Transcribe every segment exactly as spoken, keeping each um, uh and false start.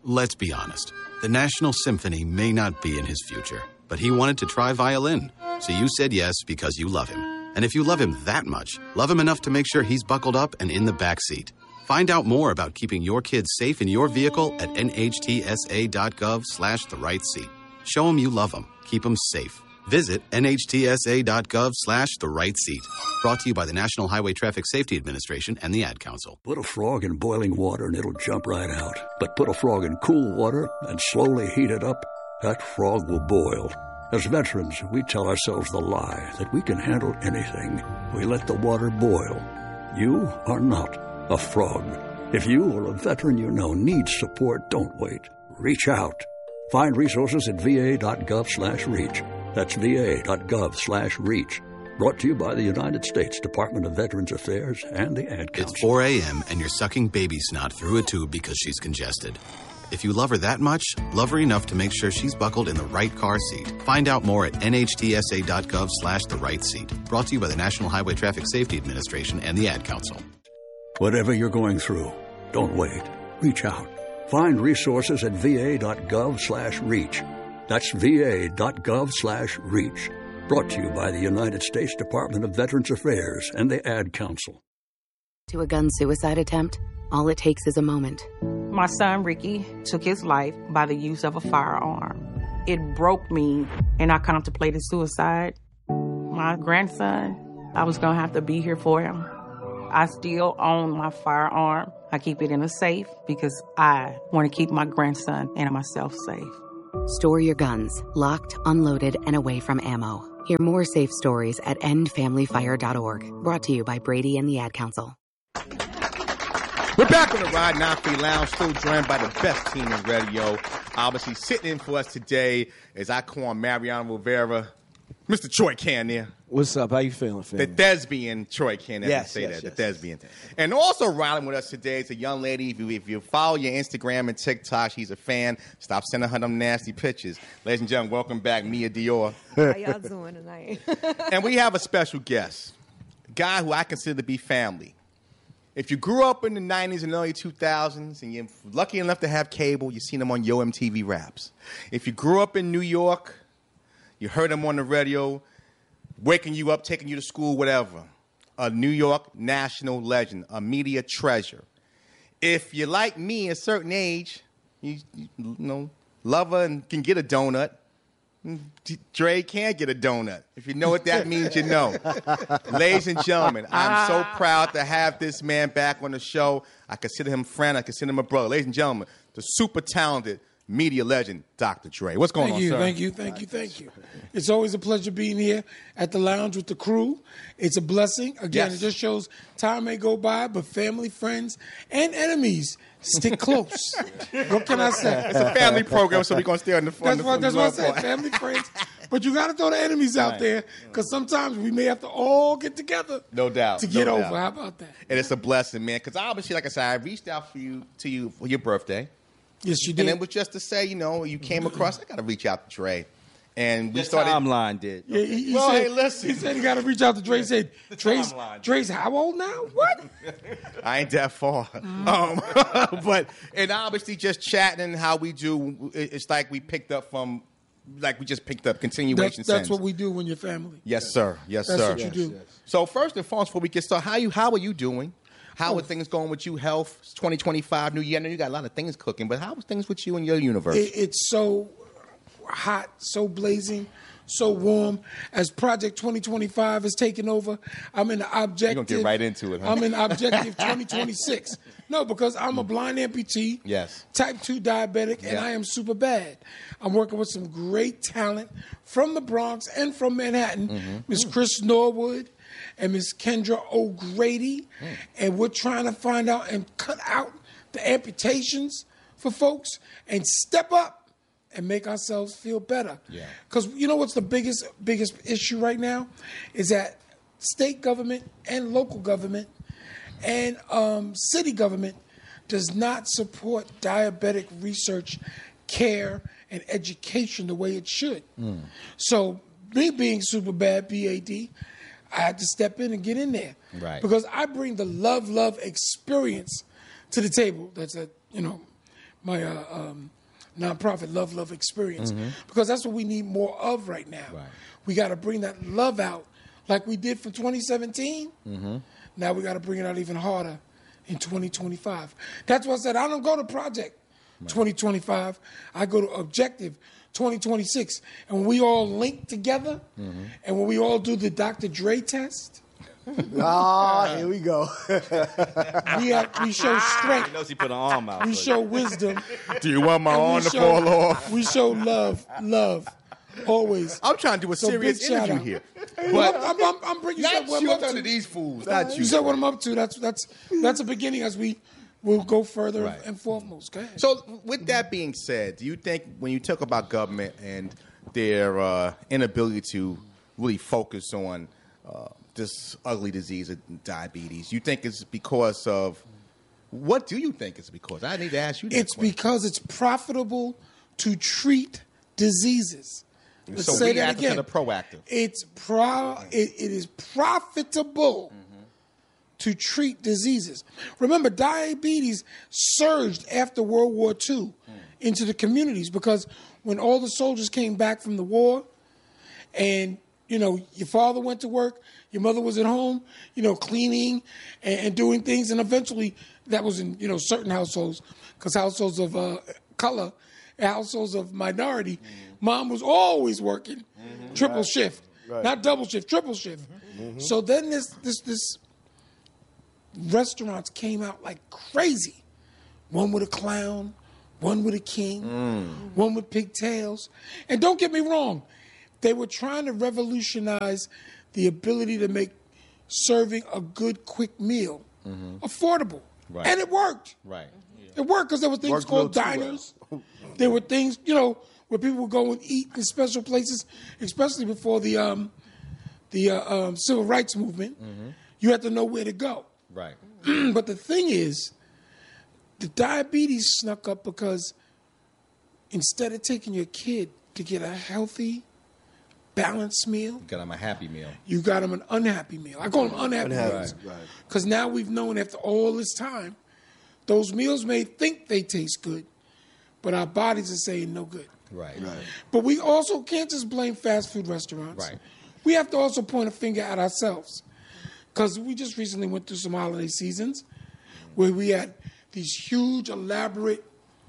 Let's be honest. The National Symphony may not be in his future, but he wanted to try violin. So you said yes because you love him. And if you love him that much, love him enough to make sure he's buckled up and in the back seat. Find out more about keeping your kids safe in your vehicle at nhtsa.gov slash the right seat. Show them you love them. Keep them safe. Visit nhtsa.gov slash the right seat. Brought to you by the National Highway Traffic Safety Administration and the Ad Council. Put a frog in boiling water and it'll jump right out. But put a frog in cool water and slowly heat it up, that frog will boil. As veterans, we tell ourselves the lie that we can handle anything. We let the water boil. You are not a frog. If you or a veteran you know needs support, don't wait. Reach out. Find resources at va.gov slash reach. That's va.gov slash reach. Brought to you by the United States Department of Veterans Affairs and the Ad Council. It's four a.m. and you're sucking baby snot through a tube because she's congested. If you love her that much, love her enough to make sure she's buckled in the right car seat. Find out more at nhtsa.gov slash the right seat. Brought to you by the National Highway Traffic Safety Administration and the Ad Council. Whatever you're going through, don't wait. Reach out. Find resources at va.gov slash reach. That's va.gov slash reach. Brought to you by the United States Department of Veterans Affairs and the Ad Council. To a gun suicide attempt, all it takes is a moment. My son, Ricky, took his life by the use of a firearm. It broke me, and I contemplated suicide. My grandson, I was going to have to be here for him. I still own my firearm. I keep it in a safe because I want to keep my grandson and myself safe. Store your guns, locked, unloaded, and away from ammo. Hear more safe stories at end family fire dot org. Brought to you by Brady and the Ad Council. We're back on the Ride nine three Lounge, still joined by the best team in radio. Obviously, sitting in for us today is I call Mariano Rivera, Mister Troy Canier. What's up? How you feeling, fam? The thespian Troy Canier. Yes, say yes, that. yes. The thespian. And also riding with us today is a young lady. If you, if you follow your Instagram and TikTok, she's a fan. Stop sending her them nasty pictures. Ladies and gentlemen, welcome back, Mia Dior. How y'all doing tonight? And we have a special guest, a guy who I consider to be family. If you grew up in the nineties and early two thousands and you're lucky enough to have cable, you've seen him on Yo M T V Raps. If you grew up in New York, you heard him on the radio, waking you up, taking you to school, whatever. A New York national legend, a media treasure. If you're like me, a certain age, you, you know, love her and can get a donut. Dre can't get a donut. If you know what that means, you know. Ladies and gentlemen, I'm so proud to have this man back on the show. I consider him a friend. I consider him a brother. Ladies and gentlemen, the super talented media legend, Doctor Dre. What's going thank on, you, sir? Thank you, thank you, thank you. It's always a pleasure being here at the lounge with the crew. It's a blessing. Again, Yes. It just shows time may go by, but family, friends, and enemies stick close. What can I say? It's a family program, so we're going to stay on the front. That's what, that's what I said, family, friends. But you got to throw the enemies out Right. there because sometimes we may have to all get together No doubt. to get no over. doubt. How about that? And it's a blessing, man, because obviously, like I said, I reached out for you to you for your birthday. Yes, you did. And it was just to say, you know, you came across, I got to reach out to Dre. And we The started. timeline did. Yeah, he, he Well, said, hey, listen. He said he got to reach out to Dre. He said, Dre's, timeline. Dre's how old now? What? I ain't that far. Mm-hmm. Um, but, and obviously just chatting how we do, it- it's like we picked up from, like we just picked up continuation That's, that's sense. what we do when you're family. Yes, sir. Yes, That's sir. what you do. So first and foremost, before we get started, how you how are you doing? How are things going with you? Health, it's twenty twenty-five, new year. I know you got a lot of things cooking, but how are things with you and your universe? It, it's so hot, so blazing, so warm. As Project twenty twenty-five is taking over, I'm in the objective. You're gonna get right into it, huh? I'm in objective twenty twenty-six. No, because I'm a blind amputee, Yes. type two diabetic, and Yeah. I am super bad. I'm working with some great talent from the Bronx and from Manhattan, Mm-hmm. Miss Chris Norwood and Miss Kendra O'Grady, Mm. and we're trying to find out and cut out the amputations for folks and step up and make ourselves feel better. Yeah. Because you know what's the biggest biggest issue right now is that state government and local government and um, city government does not support diabetic research, care, and education the way it should. Mm. So me being super bad, B A D, I had to step in and get in there. Right. Because I bring the love, love experience to the table. That's a, you know, my uh, um, nonprofit Love Love Experience, Mm-hmm. because that's what we need more of right now. Right. We got to bring that love out like we did from twenty seventeen. Mm-hmm. Now we got to bring it out even harder in twenty twenty-five. That's why I said I don't go to Project twenty twenty-five. I go to Objective twenty twenty-six. And when we all link together, Mm-hmm. and when we all do the Doctor Dre test, Ah, here we go. we have, we show strength. He knows he put an arm out. We for show you. wisdom. Do you want my and we arm to show- fall off? We show love, love, always. I'm trying to do a So serious big shout interview out. here. Well, I'm, I'm, I'm bringing Not you what you I'm up none to. of these fools. Not You you. said what I'm up to. That's that's that's a beginning as we will go further Right. and foremost. Go ahead. So, with that being said, do you think when you talk about government and their uh, inability to really focus on uh, this ugly disease of diabetes, you think it's because of what do you think it's because? I need to ask you that It's question. because it's profitable to treat diseases. Let's So say we that have to again. the proactive. It's pro. It, it is profitable to treat diseases. Remember, diabetes surged after World War Two into the communities because when all the soldiers came back from the war, and you know your father went to work, your mother was at home, you know, cleaning and, and doing things, and eventually that was in you know certain households, because households of uh, color, households of minority, mom was always working triple shift, not double shift, triple shift. So then this this this restaurants came out like crazy. One with a clown, one with a king, one with pigtails. And don't get me wrong, they were trying to revolutionize the ability to make serving a good, quick meal affordable. Right. And it worked. Right. It worked because there were things Worked called real too diners. There were things, you know, where people would go and eat in special places, especially before the um, the uh, um, civil rights movement. You had to know where to go. Right. But the thing is, the diabetes snuck up because instead of taking your kid to get a healthy, balanced meal, Got him a happy meal. you got him an unhappy meal. I call them unhappy Unhappy, meals. right. Because now we've known after all this time, those meals may think they taste good, but our bodies are saying no good. Right. But we also can't just blame fast food restaurants. Right. We have to also point a finger at ourselves. Because we just recently went through some holiday seasons where we had these huge, elaborate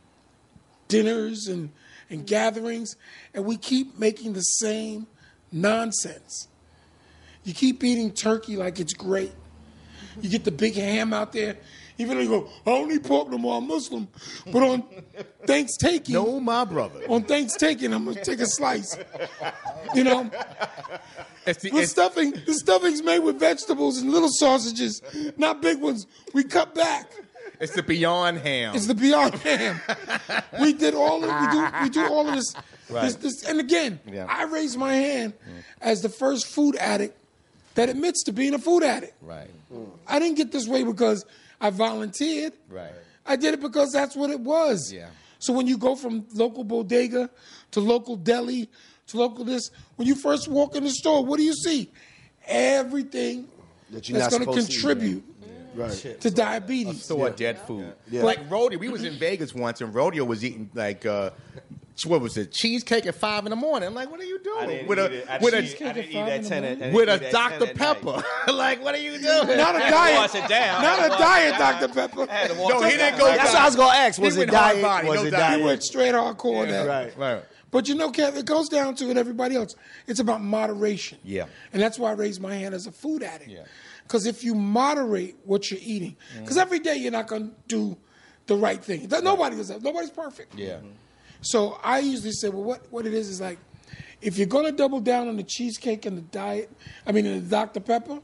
dinners and, and gatherings, and we keep making the same nonsense. You keep eating turkey like it's great. You get the big ham out there. Even though you go, I don't eat pork no more, I'm Muslim. But on Thanksgiving, No, my brother. on Thanksgiving, I'm gonna take a slice. You know, It's the, the it's, stuffing, the stuffing's made with vegetables and little sausages, not big ones. We cut back. it's the Beyond Ham. It's the Beyond Ham. We did all of we do we do all of this. Right. this, this and again, Yeah. I raised my hand as the first food addict that admits to being a food addict. right. I didn't get this way because I volunteered. Right. I did it because that's what it was. Yeah. So when you go from local bodega to local deli to local this, when you first walk in the store, what do you see? Everything That you're that's not going to supposed to eat, contribute Right. to diabetes. Store dead food. Yeah. Like Rodeo, we was in Vegas once, and Rodeo was eating like uh, what was it? Cheesecake at five in the morning. I'm like, what are you I doing didn't with eat a it. I with didn't a eat- I didn't eat Five that in the ten morning. at- I with didn't a eat that ten Doctor at night. Pepper? Like, what are you doing? Not a I diet. wash it down. Not a diet, Doctor Pepper. I had to wash No, it he down. didn't go That's what I was going to ask. Was He it went hard diet? body, Was no it diet. He diet? went straight hardcore on that. Right. Right. But you know, Kev, it goes down to it, everybody else. It's about moderation. Yeah. And that's why I raised my hand as a food addict. Yeah. Because if you moderate what you're eating, because every day you're not going to do the right thing. Nobody does that. Nobody's perfect. Yeah. So I usually say, well, what, what it is is like, if you're going to double down on the cheesecake and the diet, I mean, and the Doctor Pepper,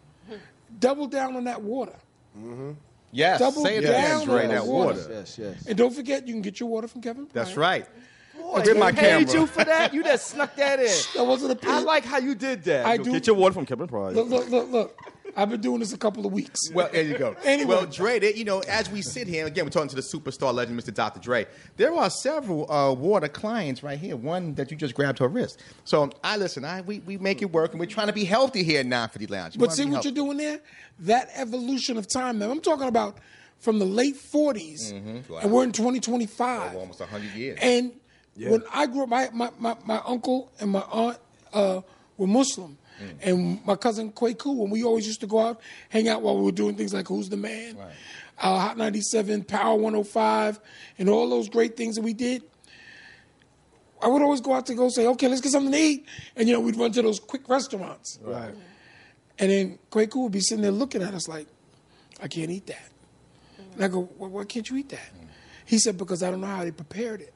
double down on that water. Yes. Double Say it down again, Dre. on That the water. water. Yes, yes. And don't forget, you can get your water from Kevin Bryant. That's right. Boy, Get my they paid camera. you for that? You just snuck that in. That wasn't a I pitch. like how you did that. I Go do- Get your water from Kevin Pryor. Look, look, look, look. I've been doing this a couple of weeks. Well, there you go. Anyway. Well, Dre, they, you know, as we sit here, again, we're talking to the superstar legend, Mister Doctor Dre. There are several uh, water clients right here, one that you just grabbed her wrist. So, I listen, I we, we make it work, and we're trying to be healthy here at nine fifty Lounge. You But wanna see be what healthy. you're doing there? That evolution of time, man. I'm talking about from the late forties, Mhm. Wow. and we're in twenty twenty-five. Over almost one hundred years. And Yeah. when I grew up, my, my, my, my uncle and my aunt uh, were Muslim. Mm. And my cousin Kwaku, when we always used to go out, hang out while we were doing things like Who's the Man, uh, Hot ninety-seven, Power one oh five, and all those great things that we did. I would always go out to go say, okay, let's get something to eat. And, you know, we'd run to those quick restaurants. Right. And then Kwaku would be sitting there looking at us like, I can't eat that. And I go, well, why can't you eat that? He said, because I don't know how they prepared it.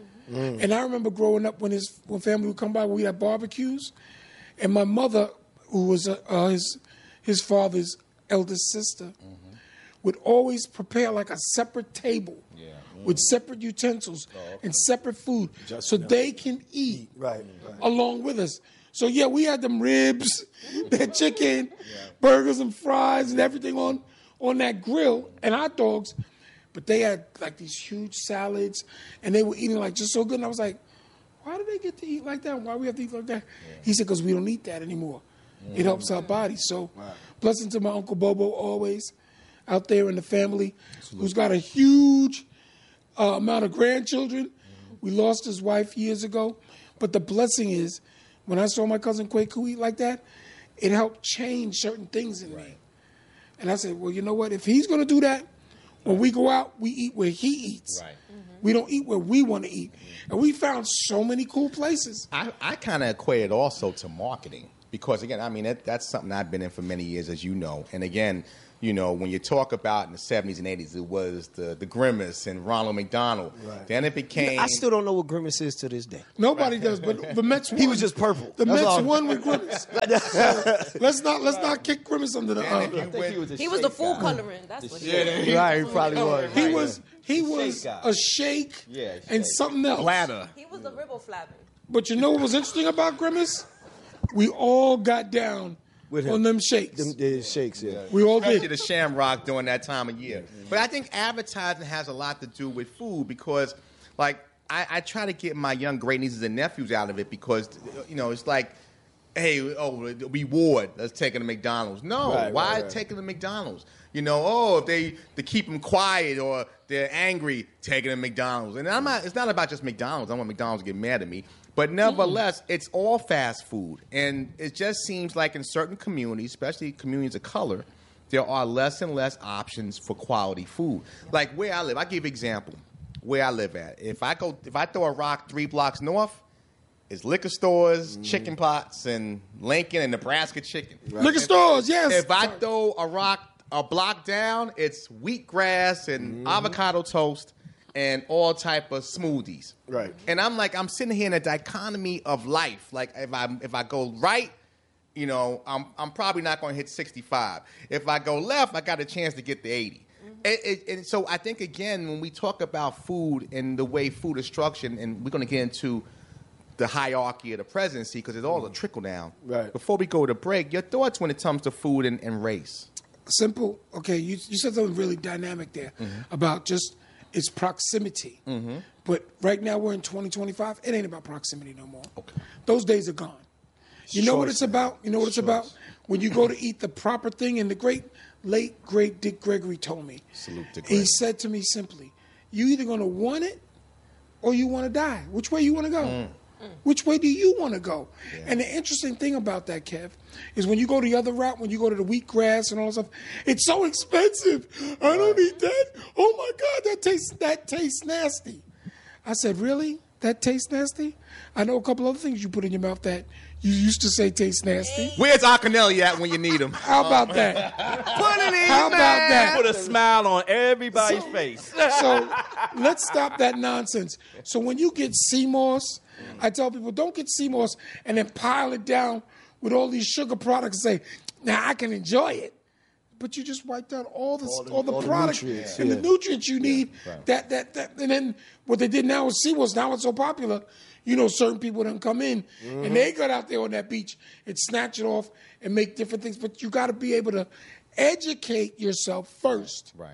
Mm. And I remember growing up when his when family would come by, we'd have barbecues. And my mother, who was uh, uh, his, his father's eldest sister, would always prepare like a separate table with separate utensils and separate food so they can eat Right. along with us. So, yeah, we had them ribs, that chicken, burgers and fries and everything on, on that grill and hot dogs. But they had like these huge salads and they were eating like just so good. And I was like, why do they get to eat like that? Why do we have to eat like that? He said, because we don't eat that anymore. It helps our bodies. So, blessing to my Uncle Bobo always out there in the family who's got a huge uh, amount of grandchildren. We lost his wife years ago. But the blessing is, when I saw my cousin Kwaku eat like that, it helped change certain things in me. And I said, well, you know what? If he's going to do that, when we go out, we eat where he eats. Right. We don't eat where we want to eat. And we found so many cool places. I, I kind of equate it also to marketing because, again, I mean, that, that's something I've been in for many years, as you know. And, again, you know, when you talk about in the seventies and eighties, it was the, the Grimace and Ronald McDonald. Right. Then it became... I still don't know what Grimace is to this day. Nobody does, but the Mets won. He was just purple. The That's Mets all. won with Grimace. So let's not let's not kick Grimace under the. Uh, He was the full coloring. That's what he was. Right, he probably was. he was he was guy. a shake Yeah, and something else. Bladder. He was the riboflavin. But you know what was interesting about Grimace? We all got down With him. on them shakes. Them, the shakes, yeah. We all Especially did. the Shamrock during that time of year. But I think advertising has a lot to do with food because, like, I, I try to get my young great nieces and nephews out of it because, you know, it's like, hey, oh, reward, let's take them to McDonald's. No, Right, why right, right. take them to McDonald's? You know, oh, if they to keep them quiet or they're angry, taking them to McDonald's. And I'm not. It's not about just McDonald's. I don't want McDonald's to get mad at me. But nevertheless, it's all fast food, and it just seems like in certain communities, especially communities of color, there are less and less options for quality food. Like where I live, I give you an example. Where I live at, if I go, if I throw a rock three blocks north, it's liquor stores, chicken pots, and Lincoln and Nebraska chicken. Liquor stores, yes. If I throw a rock a block down, it's wheatgrass and avocado toast and all type of smoothies. Right. And I'm like, I'm sitting here in a dichotomy of life. Like if I if I go right, you know, I'm I'm probably not going to hit sixty-five. If I go left, I got a chance to get the eighty. And, and, and so I think again, when we talk about food and the way food is structured, and we're going to get into the hierarchy of the presidency because it's all a trickle down. Right. Before we go to break, your thoughts when it comes to food and, and race? Simple. Okay, you you said something really dynamic there about just its proximity. But right now we're in twenty twenty-five. It ain't about proximity no more. Okay. Those days are gone. You know what Choice, it's man. about? You know what it's about? When you go to eat the proper thing, and the great, late, great Dick Gregory told me. Salute to He Greg. said to me simply, you either going to want it or you want to die. Which way you want to go? Which way do you want to go? And the interesting thing about that, Kev, is when you go the other route, when you go to the wheatgrass and all that stuff, it's so expensive. I don't eat that. Oh my God, that tastes that tastes nasty. I said, really? That tastes nasty? I know a couple other things you put in your mouth that you used to say taste nasty. Where's Akinelli at when you need him? How about that? Put it in, How about that? Put a smile on everybody's face. So let's stop that nonsense. So when you get sea moss, I tell people don't get sea moss and then pile it down with all these sugar products and say, now I can enjoy it. But you just wiped out all the all the, all the products nutrients, and yeah. the nutrients you need. That, that that and then what they did now with sea moss, now it's so popular, you know, certain people don't come in and they got out there on that beach and snatch it off and make different things. But you got to be able to educate yourself first. Right.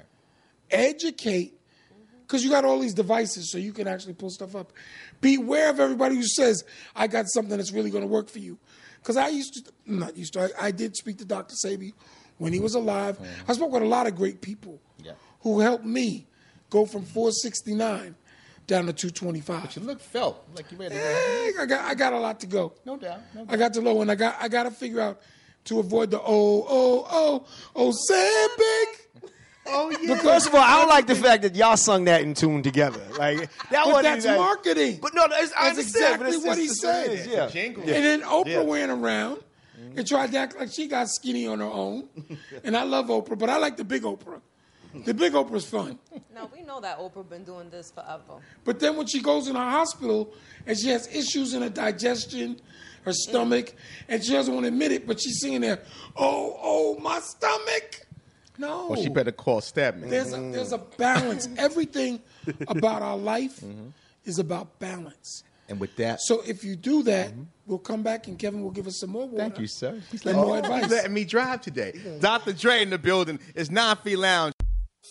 Educate, because you got all these devices so you can actually pull stuff up. Beware of everybody who says, I got something that's really going to work for you. Because I used to, not used to, I, I did speak to Doctor Sebi when he was alive. I spoke with a lot of great people Yeah. who helped me go from four sixty-nine down to two twenty-five. But you look felt like you ready to Eh, I got I got a lot to go. No doubt. No doubt. I got to low, and I got I got to figure out to avoid the oh oh oh oh say big. Oh yeah. First of all, I don't like the fact that y'all sung that in tune together. Like that But wasn't that's even- marketing. But no, that's, I That's understand, but exactly it's what just- he it's said. it is, yeah. Jingle. And then Oprah Yeah. went around and tried to act like she got skinny on her own. And I love Oprah, but I like the big Oprah. The big Oprah's fun. No, we know that Oprah been doing this forever. But then when she goes in the hospital and she has issues in her digestion, her stomach, and she doesn't want to admit it, but she's sitting there, oh, oh, my stomach. No. Well, she better call Stedman. There's a, there's a balance. Everything about our life is about balance. And with that, So if you do that, we'll come back and Kevin will give us some more water. thank you, sir. He's And more advice. letting me drive today. Doctor Dre in the building. It's nine feet Lounge.